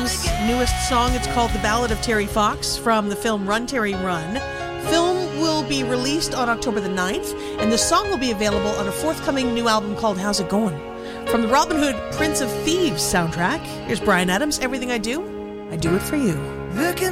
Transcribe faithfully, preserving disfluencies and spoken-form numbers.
Adams' newest song. It's called The Ballad of Terry Fox from the film Run, Terry, Run. Film will be released on October the ninth, and the song will be available on a forthcoming new album called How's It Going? From the Robin Hood Prince of Thieves soundtrack, here's Bryan Adams, Everything I Do, I Do It For You. Looking